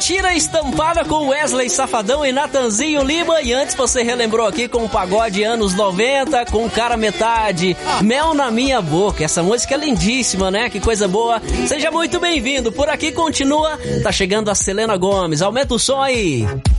Mentira Estampada com Wesley Safadão e Natanzinho Lima. E antes você relembrou aqui com o pagode anos 90, com Cara Metade, Mel na Minha Boca. Essa música é lindíssima, né? Que coisa boa. Seja muito bem-vindo. Por aqui continua, tá chegando a Selena Gomes. Aumenta o som aí.